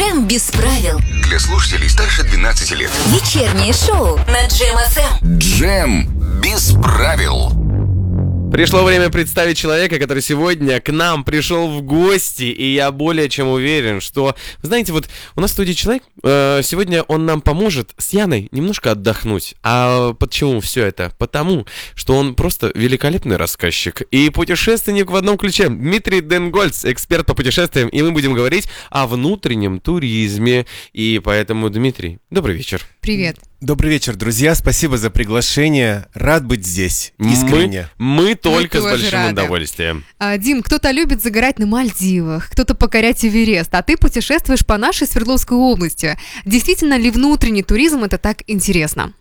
Джем без правил. Для слушателей старше 12 лет. Вечернее шоу на Джем ФМ. Джем без правил. Пришло время представить человека, который сегодня к нам пришел в гости, и я более чем уверен, что, вы знаете, вот у нас в студии человек, сегодня он нам поможет с Яной немножко отдохнуть. А почему все это? Потому, что он просто великолепный рассказчик и путешественник в одном ключе. Дмитрий Денгольц, эксперт по путешествиям, и мы будем говорить о внутреннем туризме. И поэтому, Дмитрий, добрый вечер. Привет. Добрый вечер, друзья. Спасибо за приглашение. Рад быть здесь. Искренне. Мы только с тоже большим рады. удовольствием. Дим, кто-то любит загорать на Мальдивах, кто-то покорять Эверест, а ты путешествуешь по нашей Свердловской области. Действительно ли внутренний туризм это так интересно?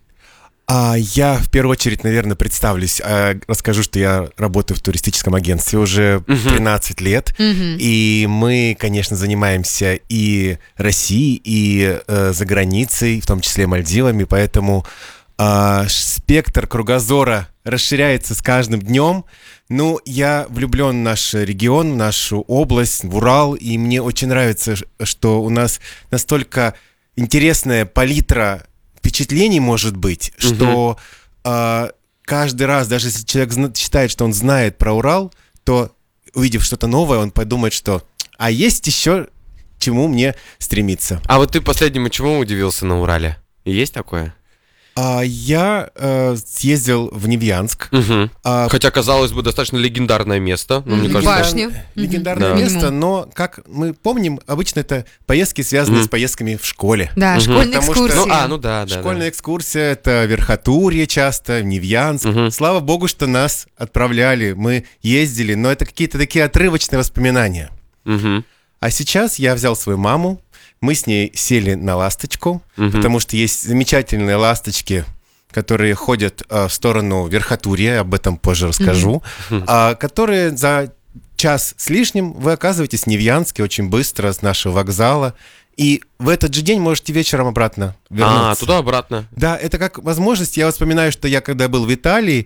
Я в первую очередь, наверное, представлюсь. Расскажу, что я работаю в туристическом агентстве уже 13 лет. И мы, конечно, занимаемся и Россией, и за границей, в том числе Мальдивами. Поэтому спектр кругозора расширяется с каждым днем. Ну, я влюблен в наш регион, в нашу область, в Урал. И мне очень нравится, что у нас настолько интересная палитра впечатлений может быть, что каждый раз, даже если человек считает, что он знает про Урал, то, увидев что-то новое, он подумает, что есть еще чему мне стремиться. А вот ты последнему чему удивился на Урале? Есть такое? Я съездил в Невьянск. Хотя, казалось бы, достаточно легендарное место. Но, мне кажется, Башня. Легендарное место, но, как мы помним, обычно это поездки, связанные с поездками в школе. Да, школьные Потому экскурсии. да. Школьная экскурсия — это Верхотурье часто, Невьянск. Слава богу, что нас отправляли, мы ездили, но это какие-то такие отрывочные воспоминания. А сейчас я взял свою маму, мы с ней сели на ласточку, потому что есть замечательные ласточки, которые ходят в сторону Верхотурья, об этом позже расскажу, которые за час с лишним вы оказываетесь в Невьянске очень быстро с нашего вокзала, и в этот же день можете вечером обратно вернуться. Туда-обратно. Да, это как возможность. Я вспоминаю, что я когда был в Италии,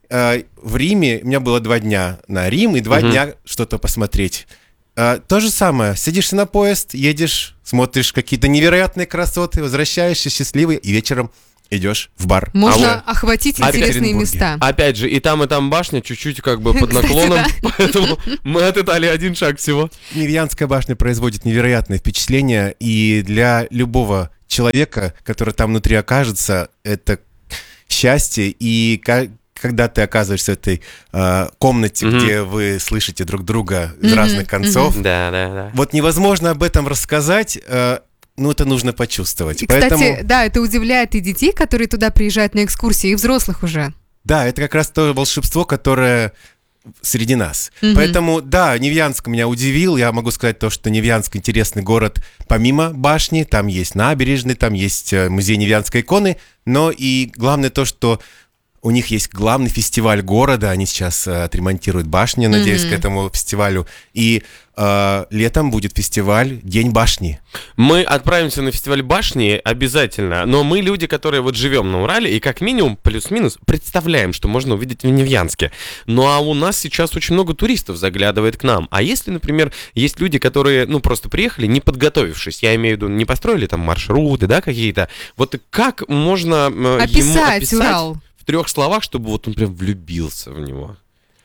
в Риме, у меня было 2 дня на Рим и 2 дня что-то посмотреть. То же самое. Садишься на поезд, едешь, смотришь какие-то невероятные красоты, возвращаешься счастливый и вечером идешь в бар. Можно охватить интересные места. Опять же, и там башня чуть-чуть как бы под наклоном, поэтому мы отытали 1 шаг всего. Невьянская башня производит невероятное впечатление, и для любого человека, который там внутри окажется, это счастье. И когда ты оказываешься в этой комнате, где вы слышите друг друга из разных концов, вот невозможно об этом рассказать, это нужно почувствовать. И, кстати, да, это удивляет и детей, которые туда приезжают на экскурсии, и взрослых уже. Да, это как раз то волшебство, которое среди нас. Поэтому, да, Невьянск меня удивил. Я могу сказать то, что Невьянск интересный город помимо башни. Там есть набережные, там есть музей Невьянской иконы. Но и главное то, что у них есть главный фестиваль города. Они сейчас отремонтируют башню, надеюсь, к этому фестивалю. И летом будет фестиваль «День башни». Мы отправимся на фестиваль башни обязательно, но мы люди, которые вот живем на Урале и как минимум плюс-минус представляем, что можно увидеть в Невьянске. Ну а у нас сейчас очень много туристов заглядывает к нам. А если, например, есть люди, которые, просто приехали, не подготовившись, я имею в виду, не построили там маршруты, да, какие-то, вот как можно ему описать Урал в 3 словах, чтобы вот он прям влюбился в него?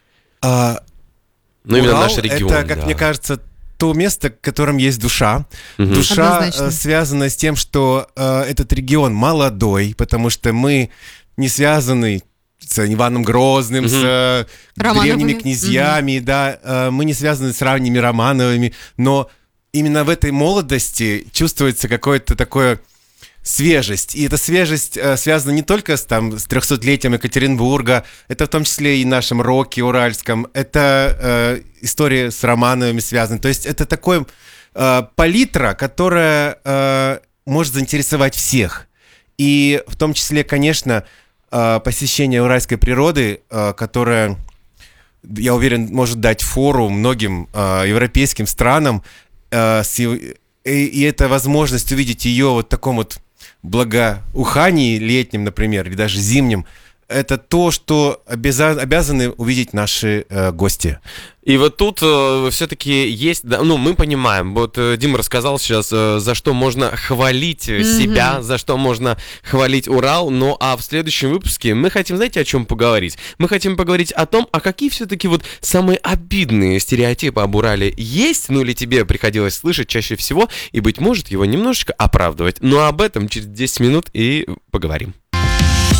Урал, наш регион, это, как мне кажется, то место, в котором есть душа. Душа связана с тем, что этот регион молодой, потому что мы не связаны с Иваном Грозным, с древними князьями, да, мы не связаны с ранними Романовыми, но именно в этой молодости чувствуется какое-то такое свежесть. И эта свежесть связана не только с 300-летием Екатеринбурга, это в том числе и нашем роке уральском, это история с Романовыми связана. То есть это такой палитра, которая может заинтересовать всех. И в том числе, конечно, посещение уральской природы, которая, я уверен, может дать фору многим европейским странам, и это возможность увидеть ее вот в таком вот благоухании летнем, например, или даже зимнем, это то, что обязаны увидеть наши гости. И вот тут все-таки есть, мы понимаем, вот Дима рассказал сейчас, за что можно хвалить себя, за что можно хвалить Урал, ну а в следующем выпуске мы хотим, знаете, о чем поговорить? Мы хотим поговорить о том, а какие все-таки вот самые обидные стереотипы об Урале есть, ну или тебе приходилось слышать чаще всего, и, быть может, его немножечко оправдывать. Но об этом через 10 минут и поговорим.